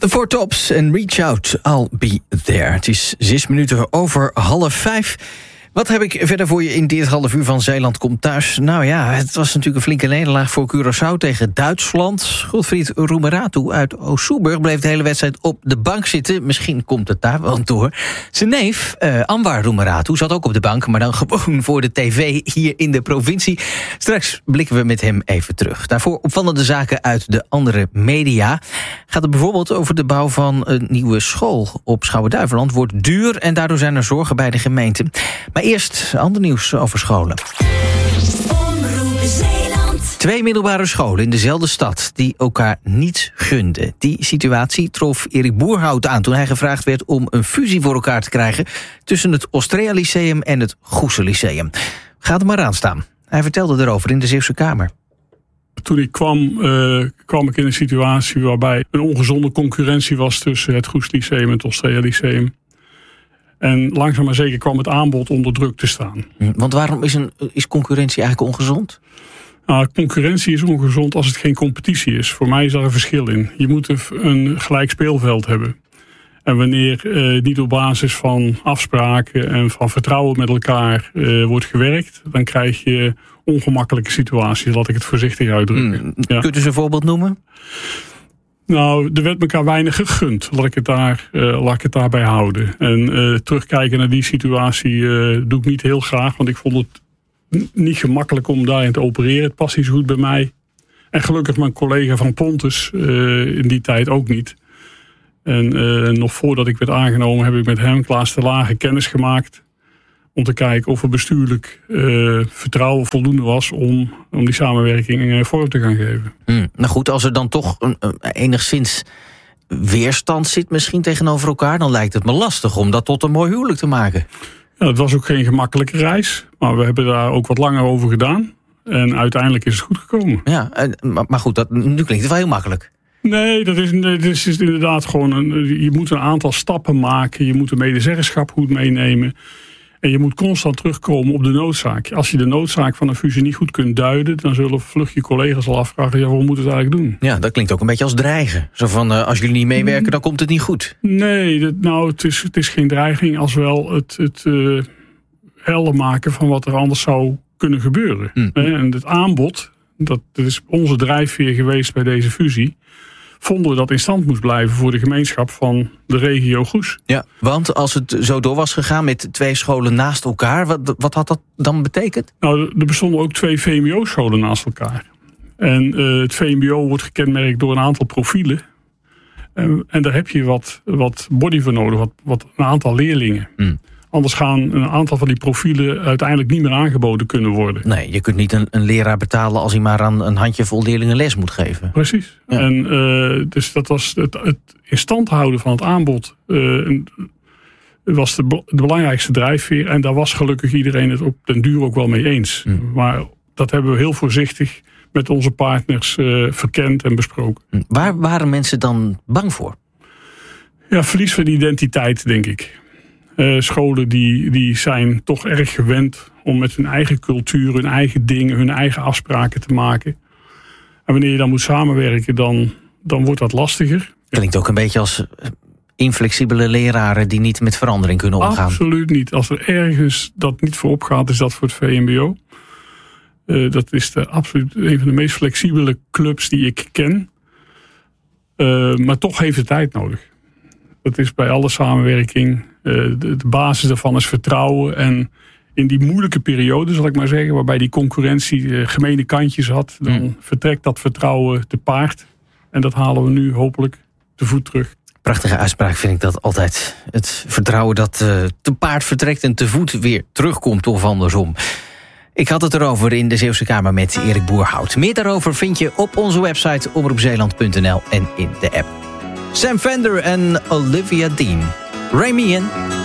The Four Tops en Reach Out, I'll Be There. Het is 6 minuten over 4:30. Wat heb ik verder voor je in dit half uur van Zeeland komt thuis? Nou ja, het was natuurlijk een flinke nederlaag voor Curaçao tegen Duitsland. Godfried Roemeratu uit Oost-Soeburg bleef de hele wedstrijd op de bank zitten. Misschien komt het daar wel door. Zijn neef, Anwar Roemeratu, zat ook op de bank, maar dan gewoon voor de tv hier in de provincie. Straks blikken we met hem even terug. Daarvoor opvallende zaken uit de andere media. Gaat het bijvoorbeeld over de bouw van een nieuwe school op Schouwen-Duiveland. Wordt duur en daardoor zijn er zorgen bij de gemeente. Maar eerst ander nieuws over scholen. 2 middelbare scholen in dezelfde stad die elkaar niets gunden. Die situatie trof Erik Boerhout aan toen hij gevraagd werd om een fusie voor elkaar te krijgen tussen het Ostrea Lyceum en het Goesen Lyceum. Ga er maar aan staan. Hij vertelde erover in de Zeeuwse Kamer. Toen ik kwam ik in een situatie waarbij een ongezonde concurrentie was tussen het Goes Lyceum en het Ostrea Lyceum. En langzaam maar zeker kwam het aanbod onder druk te staan. Want waarom is concurrentie eigenlijk ongezond? Nou, concurrentie is ongezond als het geen competitie is. Voor mij is daar een verschil in. Je moet een gelijk speelveld hebben. En wanneer niet op basis van afspraken en van vertrouwen met elkaar wordt gewerkt, dan krijg je ongemakkelijke situaties, laat ik het voorzichtig uitdrukken. Ja. Kunt u eens een voorbeeld noemen? Nou, er werd elkaar weinig gegund. Laat ik het daarbij houden. En terugkijken naar die situatie doe ik niet heel graag. Want ik vond het niet gemakkelijk om daarin te opereren. Het past niet zo goed bij mij. En gelukkig mijn collega van Pontus in die tijd ook niet. En nog voordat ik werd aangenomen heb ik met hem, Klaas de Lage, kennis gemaakt. Om te kijken of er bestuurlijk vertrouwen voldoende was om die samenwerking vorm te gaan geven. Nou goed, als er dan toch enigszins weerstand zit misschien tegenover elkaar, dan lijkt het me lastig om dat tot een mooi huwelijk te maken. Ja, het was ook geen gemakkelijke reis, maar we hebben daar ook wat langer over gedaan. En uiteindelijk is het goed gekomen. Ja, maar goed, nu klinkt het wel heel makkelijk. Nee, dat is inderdaad gewoon je moet een aantal stappen maken. Je moet de medezeggenschap goed meenemen. En je moet constant terugkomen op de noodzaak. Als je de noodzaak van een fusie niet goed kunt duiden, dan zullen vlug je collega's al afvragen, ja, waarom moeten we het eigenlijk doen? Ja, dat klinkt ook een beetje als dreigen. Zo van, als jullie niet meewerken, dan komt het niet goed. Nee, het is geen dreiging, als wel het helder maken van wat er anders zou kunnen gebeuren. En het aanbod, dat is onze drijfveer geweest bij deze fusie, vonden we dat in stand moest blijven voor de gemeenschap van de regio Goes. Ja, want als het zo door was gegaan met 2 scholen naast elkaar, wat had dat dan betekend? Nou, er bestonden ook 2 VMBO-scholen naast elkaar. En het VMBO wordt gekenmerkt door een aantal profielen. En daar heb je wat body voor nodig, wat een aantal leerlingen. Anders gaan een aantal van die profielen uiteindelijk niet meer aangeboden kunnen worden. Nee, je kunt niet een leraar betalen als hij maar aan een handjevol leerlingen les moet geven. Precies. Ja. En dus dat was het in stand houden van het aanbod was de belangrijkste drijfveer. En daar was gelukkig iedereen het op den duur ook wel mee eens. Maar dat hebben we heel voorzichtig met onze partners verkend en besproken. Waar waren mensen dan bang voor? Ja, verlies van identiteit, denk ik. Scholen die zijn toch erg gewend om met hun eigen cultuur, hun eigen dingen, hun eigen afspraken te maken. En wanneer je dan moet samenwerken, dan wordt dat lastiger. Klinkt ook een beetje als inflexibele leraren die niet met verandering kunnen omgaan. Absoluut niet. Als er ergens dat niet voor opgaat, is dat voor het VMBO. Dat is absoluut een van de meest flexibele clubs die ik ken. Maar toch heeft het tijd nodig. Dat is bij alle samenwerking. De basis daarvan is vertrouwen. En in die moeilijke periode, zal ik maar zeggen, waarbij die concurrentie gemene kantjes had, dan vertrekt dat vertrouwen te paard. En dat halen we nu hopelijk te voet terug. Prachtige uitspraak vind ik dat altijd. Het vertrouwen dat te paard vertrekt en te voet weer terugkomt of andersom. Ik had het erover in de Zeeuwse Kamer met Erik Boerhout. Meer daarover vind je op onze website omroepzeeland.nl en in de app. Sam Fender en Olivia Dean. Remy in.